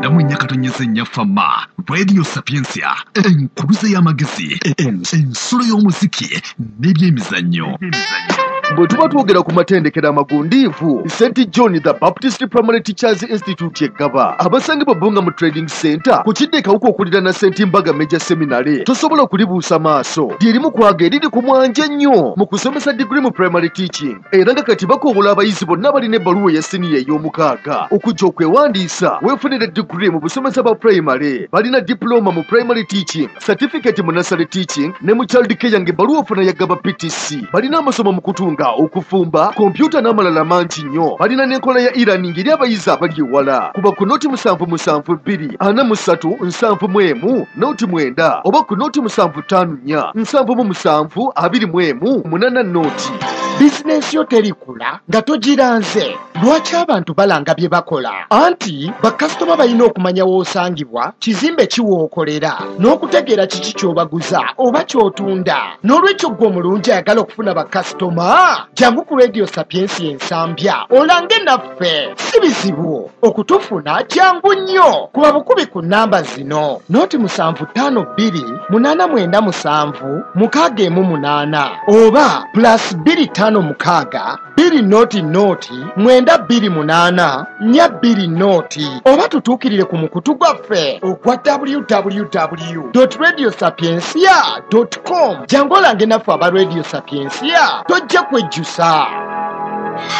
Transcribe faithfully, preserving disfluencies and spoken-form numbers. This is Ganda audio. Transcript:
namwe nyakatonyeze nyafama Radio Sapiensia enkuluze y'amagezi ensulo y'omuziki n'ebyemizannyo. Bwe tuba twogera ku matendekero amagundiivu Saint John the Baptist Primary Teachers Institute eggaba abasangibwa Bbunga mu Trading Center ku kidde kawuka okulira na Saint Mbaga Major Seminary tosobola kulibuusa maaso lyerimu kwaga eriri ku mwanja nnyo mu kusomesa degree mu primary teaching era nga kati bakoobola abayizi bonna abalina ebbaluwa ya siniya ey'omukaaga okujja okwewandiisa weefunire degree mu busomesa bwa primary balina diploma mu primary teaching certificate mu nursery teaching ne mu child care ng'ebbaluwa ofuna yaggaba P T C balina amasomo mu kutunga okufumba kompyuta n'amalala mangi nnyo balina n'enkola ya e-learning eri abayizi abali ewala kuba ku noti musanvu musanvu bbiri ana mu ssatu nsanvu mu emu noti mwenda oba ku noti musanvu ttaano nnya nsanvu mu musanvu abiri mu emu munana noti. Bizinensi yo terikula nga togiranze. Lwaki abantu balanga bye bakola? Anti bakasitoma balina okumanya w'osangibwa, kizimbe kiwookolera, n'okutegeera kiki ky'obaguza oba ky'otunda. N'olwekyo ggwe omulungi ayagala okufuna bakasitoma, jangu ku Radio Sapiensia ensambya olange naffe. Si bizibu okutufuna, jangu nnyo kuba bukubi ku nnamba zino noti musanvu ttaano bbiri munaana mwenda musanvu mukaaga emu munaana oba plus bbiri ttaano mukaaga bbiri noti noti mwenda bbiri munaana nnya bbiri noti oba tutuukirire ku mukutu gwaffe ogwa w w w dot radio sapiensia dot com jangu olange naffe aba Radio Sapiensia tojja kwejjusa.